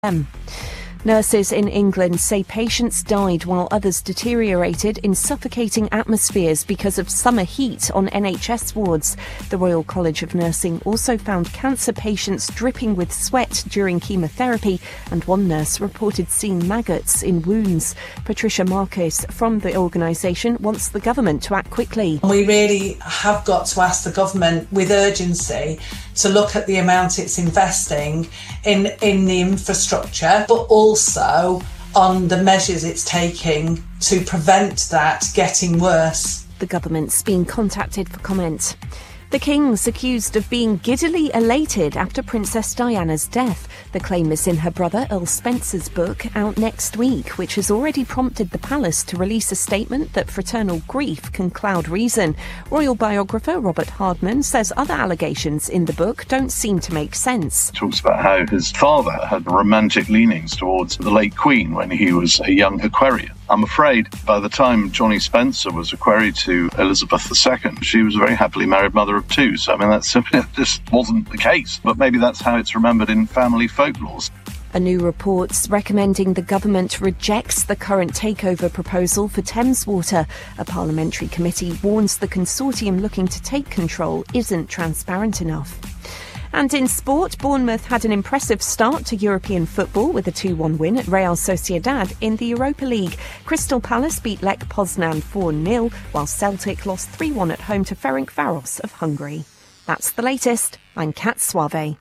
Nurses in England say patients died while others deteriorated in suffocating atmospheres because of summer heat on NHS wards. The Royal College of Nursing also found cancer patients dripping with sweat during chemotherapy, and one nurse reported seeing maggots in wounds. Patricia Marquez from the organisation wants the government to act quickly. We really have got to ask the government with urgency to look at the amount it's investing in the infrastructure, but also on the measures it's taking to prevent that getting worse. The government's been contacted for comment. The King's accused of being giddily elated after Princess Diana's death. The claim is in her brother Earl Spencer's book, out next week, which has already prompted the palace to release a statement that fraternal grief can cloud reason. Royal biographer Robert Hardman says other allegations in the book don't seem to make sense. He talks about how his father had romantic leanings towards the late Queen when he was a young Aquarian. I'm afraid by the time Johnny Spencer was equerry to Elizabeth II, she was a very happily married mother of two. So, that simply just wasn't the case. But maybe that's how it's remembered in family folklore. A new report's recommending the government rejects the current takeover proposal for Thames Water. A parliamentary committee warns the consortium looking to take control isn't transparent enough. And in sport, Bournemouth had an impressive start to European football with a 2-1 win at Real Sociedad in the Europa League. Crystal Palace beat Lech Poznan 4-0, while Celtic lost 3-1 at home to Ferencváros of Hungary. That's the latest. I'm Kat Suave.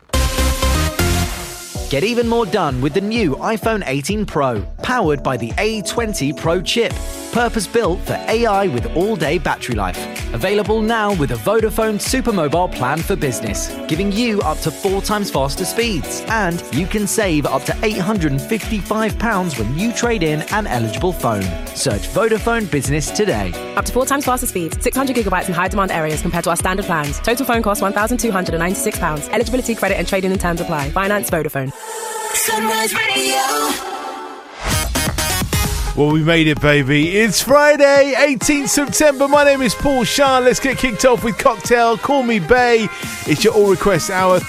Get even more done with the new iPhone 18 Pro, powered by the A20 Pro chip. Purpose-built for AI with all-day battery life. Available now with a Vodafone Supermobile plan for business, giving you up to 4 times faster speeds. And you can save up to £855 when you trade in an eligible phone. Search Vodafone Business today. Up to 4 times faster speeds, 600 gigabytes in high-demand areas compared to our standard plans. Total phone cost £1,296. Eligibility, credit and trade-in and terms apply. Finance Vodafone. Sunrise Radio. Well, we made it, baby. It's Friday, 18th September. My name is Paul Shah. Let's get kicked off with Cocktail. Call Me Bay. It's your all request hour.